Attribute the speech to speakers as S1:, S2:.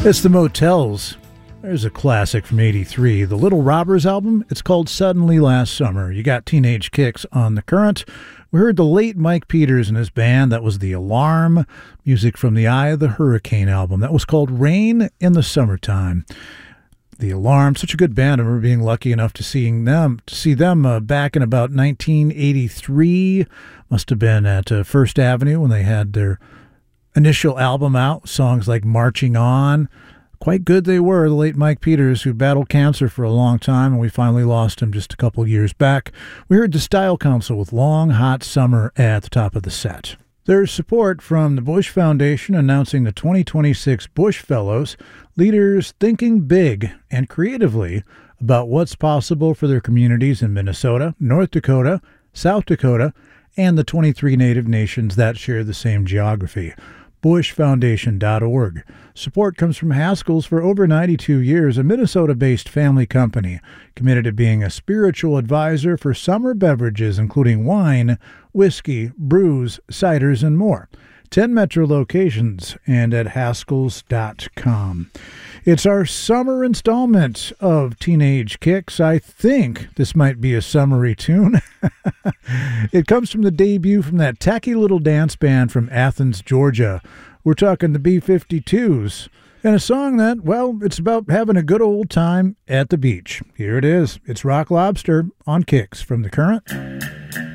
S1: It's the Motels. There's a classic from '83, the Little Robbers album. It's called Suddenly Last Summer. You got Teenage Kicks on the current. We heard the late Mike Peters and his band. That was The Alarm. Music from the Eye of the Hurricane album. That was called Rain in the Summertime. The Alarm, such a good band. I remember being lucky enough to see them back in about 1983. Must have been at First Avenue when they had their initial album out. Songs like Marching On. Quite good they were. The late Mike Peters, who battled cancer for a long time, and we finally lost him just a couple years back. We heard the Style Council with Long Hot Summer at the top of the set. There's support from the Bush Foundation announcing the 2026 Bush Fellows, leaders thinking big and creatively about what's possible for their communities in Minnesota, North Dakota, South Dakota, and the 23 native nations that share the same geography. BushFoundation.org. Support comes from Haskell's for over 92 years, a Minnesota-based family company committed to being a spiritual advisor for summer beverages, including wine, whiskey, brews, ciders, and more. 10 metro locations and at Haskells.com. It's our summer installment of Teenage Kicks. I think this might be a summery tune. It comes from the debut from that tacky little dance band from Athens, Georgia. We're talking the B-52s. And a song that, well, it's about having a good old time at the beach. Here it is. It's Rock Lobster on Kicks from the current.